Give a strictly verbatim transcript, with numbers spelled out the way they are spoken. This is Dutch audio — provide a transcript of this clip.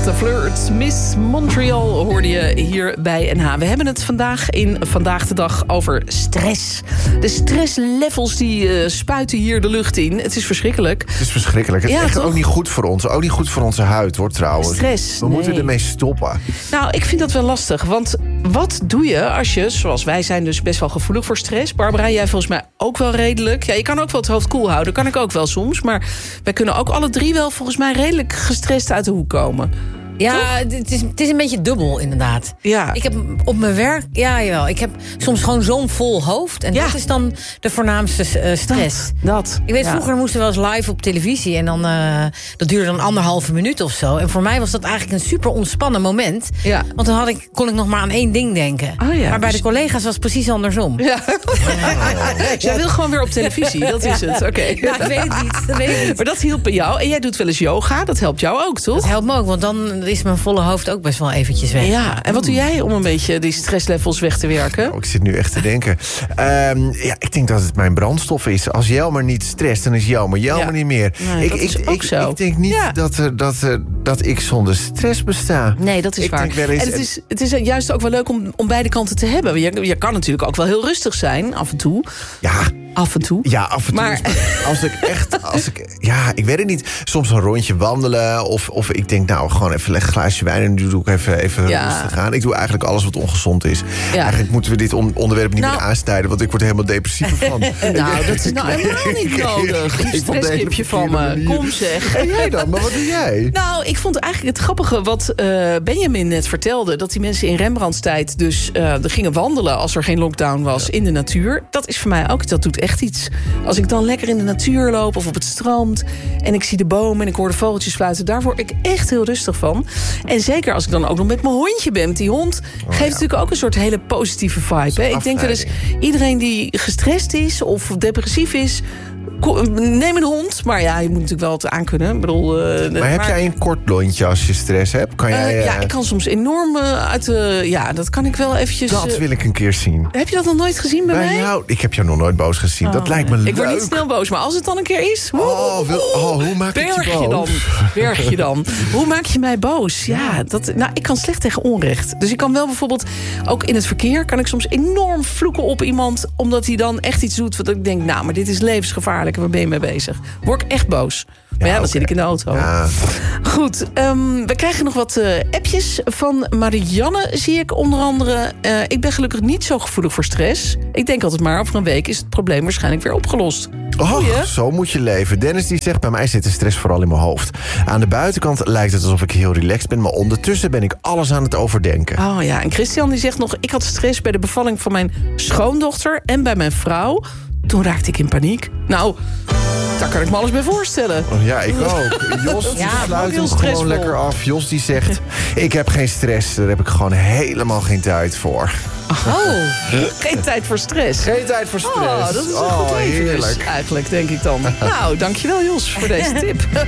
The Flirts. Miss Montreal hoorde je hier bij N H. We hebben het vandaag in Vandaag de Dag over stress. De stresslevels die uh, spuiten hier de lucht in. Het is verschrikkelijk. Het is verschrikkelijk. Het is ja, echt toch? ook niet goed voor ons. Ook niet goed voor onze huid, hoor, trouwens. Stress, We nee. moeten ermee stoppen. Nou, ik vind dat wel lastig. Want wat doe je als je, zoals wij zijn dus best wel gevoelig voor stress. Barbara, jij volgens mij ook wel redelijk. Ja, je kan ook wel het hoofd koel houden. Kan ik ook wel soms. Maar wij kunnen ook alle drie wel volgens mij redelijk gestrest uit de hoek komen. Ja, het is, het is een beetje dubbel, inderdaad. Ja. Ik heb op mijn werk, ja, jawel. Ik heb soms gewoon zo'n vol hoofd. En Ja. dat is dan de voornaamste uh, stress. Dat. dat. Ik weet, ja. vroeger moesten we wel eens live op televisie. En dan, uh, dat duurde dan anderhalve minuut of zo. En voor mij was dat eigenlijk een super ontspannen moment. Ja. Want dan had ik, kon ik nog maar aan één ding denken. Oh ja, maar bij dus... de collega's was het precies andersom. Ja. Jij wil gewoon weer op televisie, dat is het. Oké. Okay. Ja, ik weet het niet. Dat weet ik niet. Maar dat hielp bij jou. En jij doet wel eens yoga, dat helpt jou ook, toch? Dat helpt me ook, want dan is mijn volle hoofd ook best wel eventjes weg. Ja, en wat doe jij om een beetje die stresslevels weg te werken? Oh, ik zit nu echt te denken. Um, ja, ik denk dat het mijn brandstof is. Als Jelmer niet stresst, dan is Jelmer Jelmer Ja. niet meer. Nee, ik, dat is ik, ook ik, zo. ik denk niet Ja. dat, er, dat, er, dat ik zonder stress besta. Nee, dat is ik waar. Denk wel eens, en het is, het is juist ook wel leuk om, om beide kanten te hebben. Je, je kan natuurlijk ook wel heel rustig zijn, af en toe. Ja, Af en toe. Ja, af en toe. Maar... is- Als ik echt, als ik, ja, ik weet het niet. Soms een rondje wandelen. Of, of ik denk, nou, gewoon even een glaasje wijn. En nu doe ik even, even Ja. rustig aan. Ik doe eigenlijk alles wat ongezond is. Ja. Eigenlijk moeten we dit on- onderwerp niet Nou- meer aansnijden. Want ik word er helemaal depressief van. Nou, dat is nou helemaal niet nodig. Ik Een vond het stresskipje een van me. verkeerde manier. Kom zeg. En jij dan? Maar wat doe jij? Nou, ik vond eigenlijk het grappige wat uh, Benjamin net vertelde. Dat die mensen in Rembrandtstijd dus uh, er gingen wandelen als er geen lockdown was in de natuur. Dat is voor mij ook, dat doet echt iets. Als ik dan lekker in de natuur loop of op het strand en ik zie de bomen en ik hoor de vogeltjes fluiten, daar word ik echt heel rustig van. En zeker als ik dan ook nog met mijn hondje ben. Want die hond geeft ja. natuurlijk ook een soort hele positieve vibe. Hè? Ik denk wel eens, iedereen die gestrest is of depressief is, ko- neem een hond. Maar ja, je moet natuurlijk wel het aankunnen. Ik bedoel, uh, Maar heb jij een kort lontje als je stress hebt? Kan jij, Uh, ja, eh, ik kan soms enorm uh, uit de... Ja, dat kan ik wel eventjes... Dat uh, wil ik een keer zien. heb je dat nog nooit gezien bij Bij mij? jou, ik heb jou nog nooit boos gezien. Dat Oh, lijkt me leuk. ik word niet snel boos, maar als het dan een keer is... Oh, wil, oh hoe maak ik Berg je je boos? dan? Berg je dan? Hoe maak je mij boos? Ja, dat, nou, ik kan slecht tegen onrecht. Dus ik kan wel bijvoorbeeld, ook in het verkeer, kan ik soms enorm vloeken op iemand, omdat hij dan echt iets doet wat ik denk, nou, maar dit is levensgevaarlijk en waar ben je mee bezig? Word ik echt boos. Maar ja, dan oké. zit ik in de auto. Ja. Goed, um, we krijgen nog wat uh, appjes van Marianne, zie ik onder andere. Uh, ik ben gelukkig niet zo gevoelig voor stress. Ik denk altijd maar, over een week is het probleem waarschijnlijk weer opgelost. Oh, Goeie. zo moet je leven. Dennis die zegt, bij mij zit de stress vooral in mijn hoofd. Aan de buitenkant lijkt het alsof ik heel relaxed ben, maar ondertussen ben ik alles aan het overdenken. Oh ja, en Christian die zegt nog, ik had stress bij de bevalling van mijn schoondochter en bij mijn vrouw. Toen raakte ik in paniek. Nou, daar kan ik me alles bij voorstellen. Oh, ja, ik ook. Jos die Ja, ook sluit heel hem gewoon stressvol. lekker af. Jos die zegt, ik heb geen stress. Daar heb ik gewoon helemaal geen tijd voor. Oh, Geen tijd voor stress. Geen tijd voor stress. Oh, dat is een Oh, goed leven dus, heerlijk. eigenlijk, denk ik dan. Nou, dankjewel Jos voor deze tip.